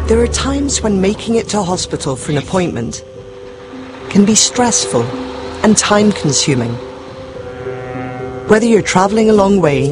There are times when making it to hospital for an appointment can be stressful and time-consuming. Whether you're travelling a long way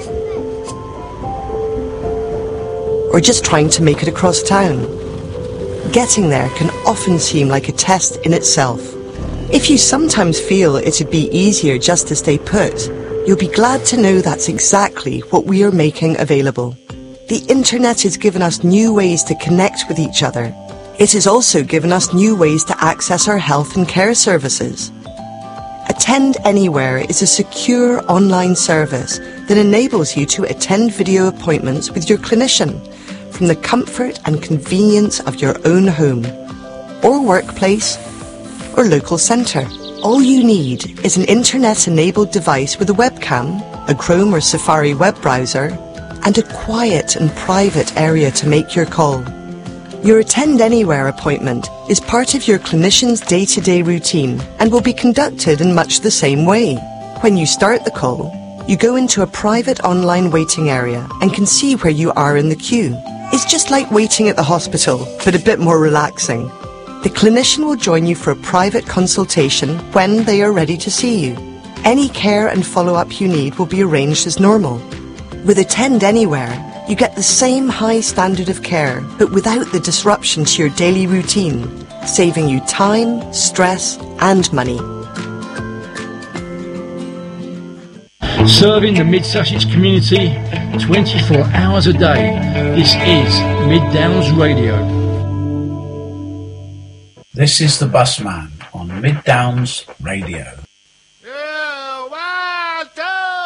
or just trying to make it across town, getting there can often seem like a test in itself. If you sometimes feel it'd be easier just to stay put, you'll be glad to know that's exactly what we are making available. The internet has given us new ways to connect with each other. It has also given us new ways to access our health and care services. Attend Anywhere is a secure online service that enables you to attend video appointments with your clinician from the comfort and convenience of your own home, or workplace, or local centre. All you need is an internet-enabled device with a webcam, a Chrome or Safari web browser, and a quiet and private area to make your call. Your Attend Anywhere appointment is part of your clinician's day-to-day routine and will be conducted in much the same way. When you start the call, you go into a private online waiting area and can see where you are in the queue. It's just like waiting at the hospital, but a bit more relaxing. The clinician will join you for a private consultation when they are ready to see you. Any care and follow-up you need will be arranged as normal. With Attend Anywhere, you get the same high standard of care, but without the disruption to your daily routine, saving you time, stress, and money. Serving the Mid-Sussex community 24 hours a day. This is Mid Downs Radio. This is the Busman on Mid Downs Radio.